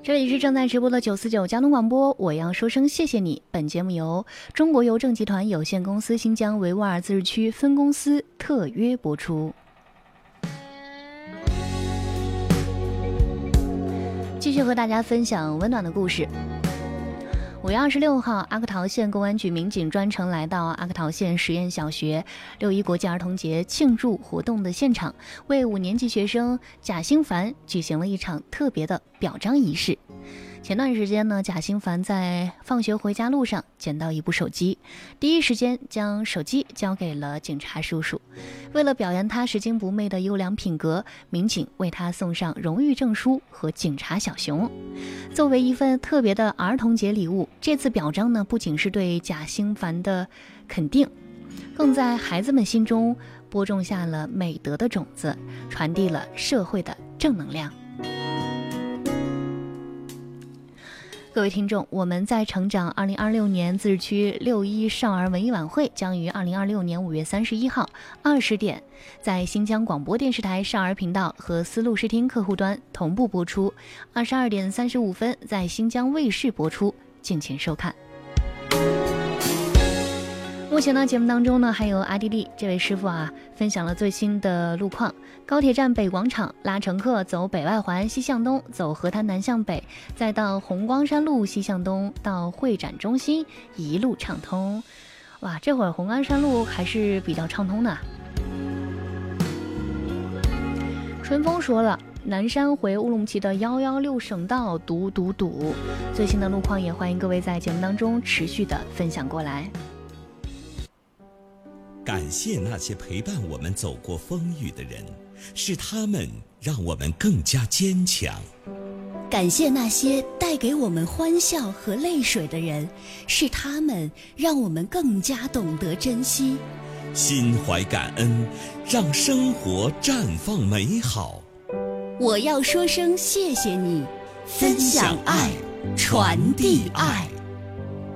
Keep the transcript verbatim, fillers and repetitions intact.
这里是正在直播的九四九交通广播，我要说声谢谢你。本节目由中国邮政集团有限公司新疆维吾尔自治区分公司特约播出。继续和大家分享温暖的故事。五月二十六号，阿克陶县公安局民警专程来到阿克陶县实验小学六一国际儿童节庆祝活动的现场，为五年级学生贾兴凡举行了一场特别的表彰仪式。前段时间呢，贾兴凡在放学回家路上捡到一部手机，第一时间将手机交给了警察叔叔。为了表扬他拾金不昧的优良品格，民警为他送上荣誉证书和警察小熊。作为一份特别的儿童节礼物，这次表彰呢，不仅是对贾兴凡的肯定，更在孩子们心中播种下了美德的种子，传递了社会的正能量。各位听众，我们在成长二零二六年自治区六一少儿文艺晚会将于二零二六年五月三十一号二十点在新疆广播电视台少儿频道和思路视听客户端同步播出，二十二点三十五分在新疆卫视播出，敬请收看。目前呢，节目当中呢，还有阿迪丽这位师傅啊，分享了最新的路况。高铁站北广场拉乘客走北外环西向东，走河滩南向北，再到红光山路西向东，到会展中心，一路畅通。哇，这会儿红光山路还是比较畅通的。春风说了，南山回乌鲁木齐的幺幺六省道堵堵堵。最新的路况也欢迎各位在节目当中持续的分享过来。 感谢那些陪伴我们走过风雨的人，是他们让我们更加坚强。 感谢那些带给我们欢笑和泪水的人，是他们让我们更加懂得珍惜。 心怀感恩，让生活绽放美好。 我要说声谢谢你，分享爱，传递爱。